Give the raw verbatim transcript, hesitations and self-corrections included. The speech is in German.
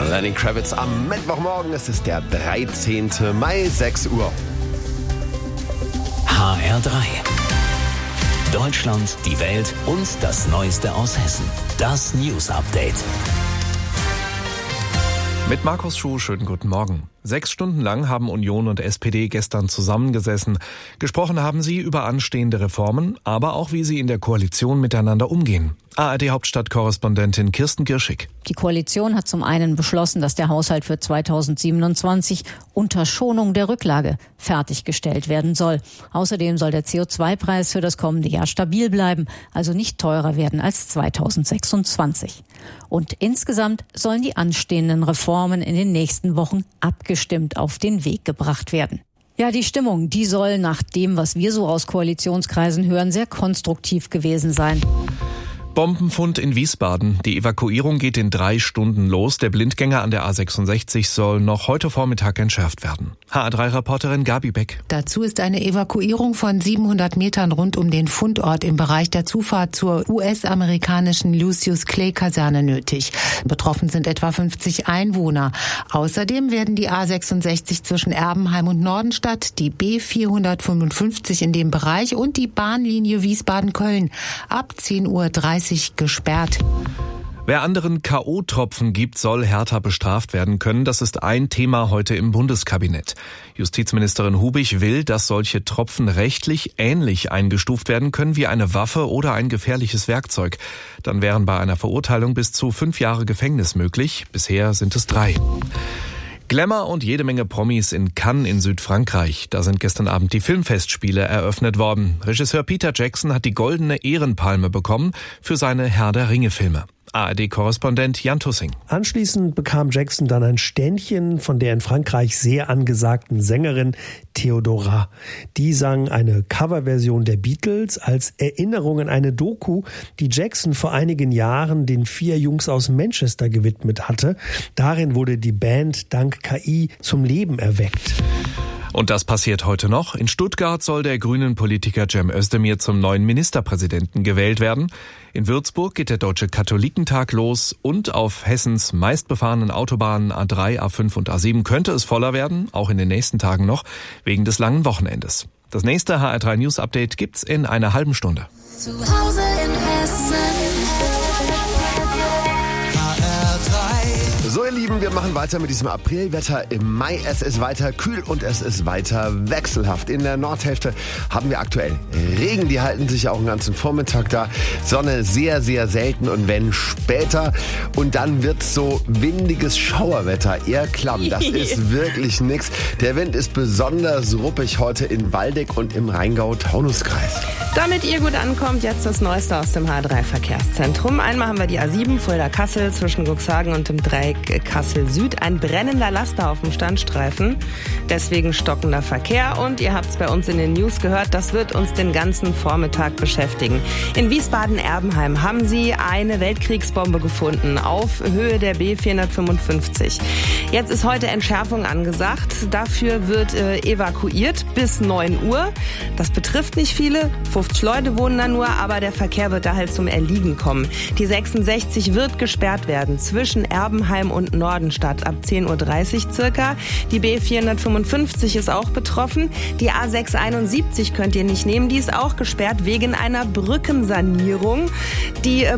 Lenny Kravitz am Mittwochmorgen. Es ist der dreizehnten Mai, sechs Uhr. H R drei. Deutschland, die Welt und das Neueste aus Hessen. Das News Update. Mit Markus Schuh, schönen guten Morgen. Sechs Stunden lang haben Union und S P D gestern zusammengesessen. Gesprochen haben sie über anstehende Reformen, aber auch wie sie in der Koalition miteinander umgehen. A R D-Hauptstadtkorrespondentin Kirsten Girschig. Die Koalition hat zum einen beschlossen, dass der Haushalt für zweitausendsiebenundzwanzig unter Schonung der Rücklage fertiggestellt werden soll. Außerdem soll der C O zwei Preis für das kommende Jahr stabil bleiben, also nicht teurer werden als zweitausendsechsundzwanzig. Und insgesamt sollen die anstehenden Reformen in den nächsten Wochen abgestimmt auf den Weg gebracht werden. Ja, die Stimmung, die soll nach dem, was wir so aus Koalitionskreisen hören, sehr konstruktiv gewesen sein. Bombenfund in Wiesbaden. Die Evakuierung geht in drei Stunden los. Der Blindgänger an der A sechsundsechzig soll noch heute Vormittag entschärft werden. H R drei-Reporterin Gabi Beck. Dazu ist eine Evakuierung von siebenhundert Metern rund um den Fundort im Bereich der Zufahrt zur U S-amerikanischen Lucius Clay-Kaserne nötig. Betroffen sind etwa fünfzig Einwohner. Außerdem werden die A sechsundsechzig zwischen Erbenheim und Nordenstadt, die B vierhundertfünfundfünfzig in dem Bereich und die Bahnlinie Wiesbaden-Köln ab zehn Uhr dreißig gesperrt. Wer anderen K O-Tropfen gibt, soll härter bestraft werden können. Das ist ein Thema heute im Bundeskabinett. Justizministerin Hubig will, dass solche Tropfen rechtlich ähnlich eingestuft werden können wie eine Waffe oder ein gefährliches Werkzeug. Dann wären bei einer Verurteilung bis zu fünf Jahre Gefängnis möglich. Bisher sind es drei. Glamour und jede Menge Promis in Cannes in Südfrankreich. Da sind gestern Abend die Filmfestspiele eröffnet worden. Regisseur Peter Jackson hat die Goldene Ehrenpalme bekommen für seine Herr der Ringe-Filme. A R D-Korrespondent Jan Tussing. Anschließend bekam Jackson dann ein Ständchen von der in Frankreich sehr angesagten Sängerin Theodora. Die sang eine Coverversion der Beatles als Erinnerung an eine Doku, die Jackson vor einigen Jahren den vier Jungs aus Manchester gewidmet hatte. Darin wurde die Band dank K I zum Leben erweckt. Und das passiert heute noch. In Stuttgart soll der grünen Politiker Cem Özdemir zum neuen Ministerpräsidenten gewählt werden. In Würzburg geht der Deutsche Katholikentag los und auf Hessens meistbefahrenen Autobahnen A drei, A fünf und A sieben könnte es voller werden, auch in den nächsten Tagen noch, wegen des langen Wochenendes. Das nächste H R drei News Update gibt's in einer halben Stunde. Zu Hause in Hessen. So ihr Lieben, wir machen weiter mit diesem Aprilwetter im Mai. Es ist weiter kühl und es ist weiter wechselhaft. In der Nordhälfte haben wir aktuell Regen, die halten sich auch den ganzen Vormittag da. Sonne sehr, sehr selten und wenn später. Und dann wird so windiges Schauerwetter, eher klamm. Das ist wirklich nix. Der Wind ist besonders ruppig heute in Waldeck und im Rheingau-Taunus-Kreis. Damit ihr gut ankommt, jetzt das Neueste aus dem H R drei Verkehrszentrum. Einmal haben wir die A sieben Fulda-Kassel zwischen Cuxhagen und dem Dreieck Kassel Süd. Ein brennender Laster auf dem Standstreifen. Deswegen stockender Verkehr. Und ihr habt es bei uns in den News gehört, das wird uns den ganzen Vormittag beschäftigen. In Wiesbaden-Erbenheim haben sie eine Weltkriegsbombe gefunden auf Höhe der B vierhundertfünfundfünfzig. Jetzt ist heute Entschärfung angesagt. Dafür wird äh, evakuiert bis neun Uhr. Das betrifft nicht viele. fünfzig Leute wohnen da nur, aber der Verkehr wird da halt zum Erliegen kommen. Die sechsundsechzig wird gesperrt werden zwischen Erbenheim und Nordenstadt ab zehn Uhr dreißig circa. Die B vierhundertfünfundfünfzig ist auch betroffen. Die A sechshunderteinundsiebzig könnt ihr nicht nehmen. Die ist auch gesperrt wegen einer Brückensanierung. Die